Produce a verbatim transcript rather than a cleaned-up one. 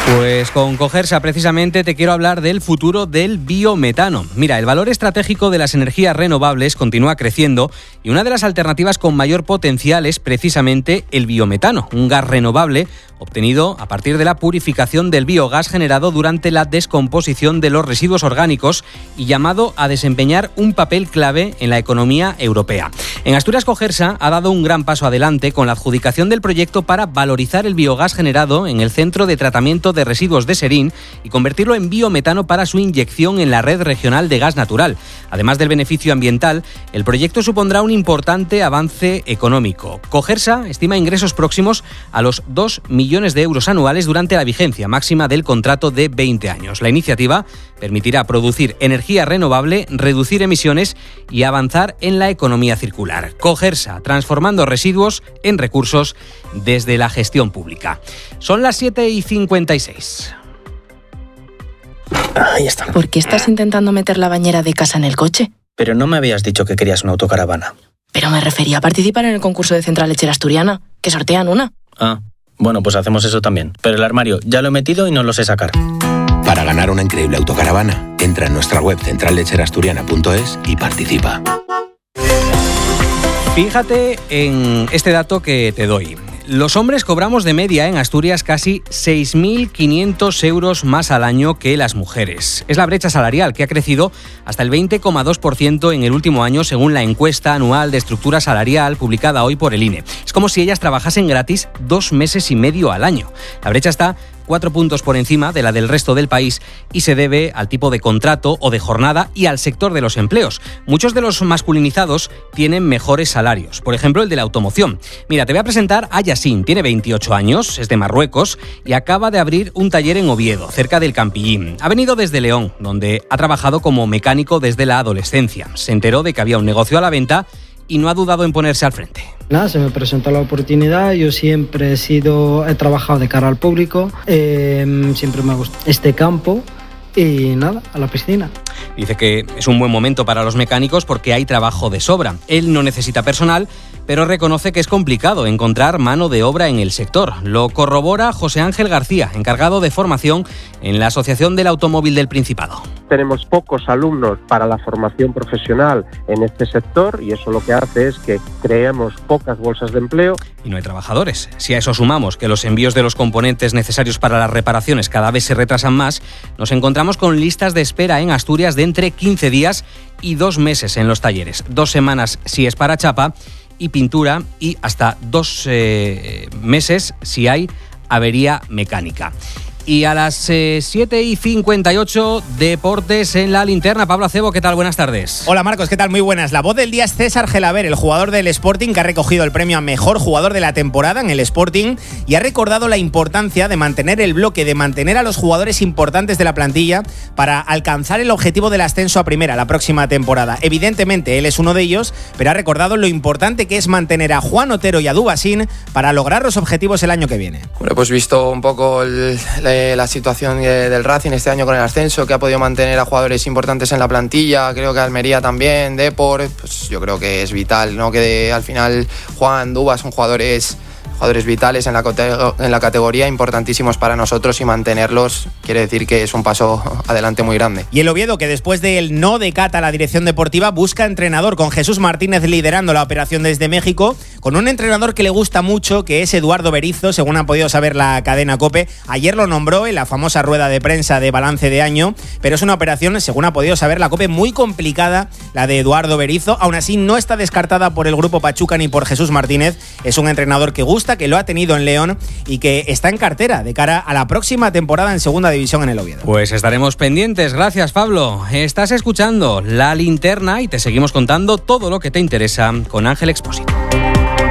Pues con Cogersa precisamente te quiero hablar del futuro del biometano. Mira, el valor estratégico de las energías renovables continúa creciendo y una de las alternativas con mayor potencial es precisamente el biometano, un gas renovable obtenido a partir de la purificación del biogás generado durante la descomposición de los residuos orgánicos y llamado a desempeñar un papel clave en la economía europea. En Asturias, Cogersa ha dado un gran paso adelante con la adjudicación del proyecto para valorizar el biogás generado en el Centro de Tratamiento de Residuos de Serín y convertirlo en biometano para su inyección en la red regional de gas natural. Además del beneficio ambiental, el proyecto supondrá un importante avance económico. Cogersa estima ingresos próximos a los dos millones de euros anuales durante la vigencia máxima del contrato de veinte años. La iniciativa permitirá producir energía renovable, reducir emisiones y avanzar en la economía circular. Cogersa, transformando residuos en recursos desde la gestión pública. Son las siete y cincuenta y seis. Ahí está. ¿Por qué estás intentando meter la bañera de casa en el coche? Pero no me habías dicho que querías una autocaravana. Pero me refería a participar en el concurso de Central Lechera Asturiana, que sortean una. Ah, bueno, pues hacemos eso también. Pero el armario ya lo he metido y no lo sé sacar. Para ganar una increíble autocaravana, entra en nuestra web central lechera asturiana punto es y participa. Fíjate en este dato que te doy. Los hombres cobramos de media en Asturias casi seis mil quinientos euros más al año que las mujeres. Es la brecha salarial que ha crecido hasta el veinte coma dos por ciento en el último año según la encuesta anual de estructura salarial publicada hoy por el I N E. Es como si ellas trabajasen gratis dos meses y medio al año. La brecha está cuatro puntos por encima de la del resto del país y se debe al tipo de contrato o de jornada y al sector de los empleos. Muchos de los masculinizados tienen mejores salarios, por ejemplo el de la automoción. Mira, te voy a presentar a Yasin, tiene veintiocho años, es de Marruecos y acaba de abrir un taller en Oviedo, cerca del Campillín. Ha venido desde León, donde ha trabajado como mecánico desde la adolescencia. Se enteró de que había un negocio a la venta y no ha dudado en ponerse al frente. Nada, se me presentó la oportunidad, yo siempre he sido, he trabajado de cara al público, eh, siempre me ha gustado este campo y nada, a la piscina. Dice que es un buen momento para los mecánicos porque hay trabajo de sobra. Él no necesita personal, pero reconoce que es complicado encontrar mano de obra en el sector. Lo corrobora José Ángel García, encargado de formación en la Asociación del Automóvil del Principado. Tenemos pocos alumnos para la formación profesional en este sector y eso lo que hace es que creemos pocas bolsas de empleo. Y no hay trabajadores. Si a eso sumamos que los envíos de los componentes necesarios para las reparaciones cada vez se retrasan más, nos encontramos con listas de espera en Asturias de entre quince días y dos meses en los talleres. Dos semanas si es para chapa y pintura y hasta dos eh, meses si hay avería mecánica. Y a las eh, siete y cincuenta y ocho, deportes en la linterna. Pablo Acebo, ¿qué tal? Buenas tardes. Hola Marcos, ¿qué tal? Muy buenas. La voz del día es César Gelaber, el jugador del Sporting que ha recogido el premio a mejor jugador de la temporada en el Sporting y ha recordado la importancia de mantener el bloque, de mantener a los jugadores importantes de la plantilla para alcanzar el objetivo del ascenso a primera la próxima temporada. Evidentemente él es uno de ellos, pero ha recordado lo importante que es mantener a Juan Otero y a Dubasín para lograr los objetivos el año que viene. Bueno, pues visto un poco el, el la situación del Racing este año con el ascenso, que ha podido mantener a jugadores importantes en la plantilla, creo que Almería también, Depor, pues yo creo que es vital, ¿no? Que de, al final Juan, Dubas son jugadores jugadores vitales en la, en la categoría, importantísimos para nosotros y mantenerlos quiere decir que es un paso adelante muy grande. Y el Oviedo, que después del no de Cata a la dirección deportiva, busca entrenador con Jesús Martínez liderando la operación desde México, con un entrenador que le gusta mucho, que es Eduardo Berizzo, según ha podido saber la cadena COPE. Ayer lo nombró en la famosa rueda de prensa de balance de año, pero es una operación, según ha podido saber la COPE, muy complicada, la de Eduardo Berizzo. Aún así, no está descartada por el grupo Pachuca ni por Jesús Martínez. Es un entrenador que gusta, que lo ha tenido en León y que está en cartera de cara a la próxima temporada en segunda división en el Oviedo. Pues estaremos pendientes. Gracias, Pablo. Estás escuchando La Linterna y te seguimos contando todo lo que te interesa con Ángel Expósito.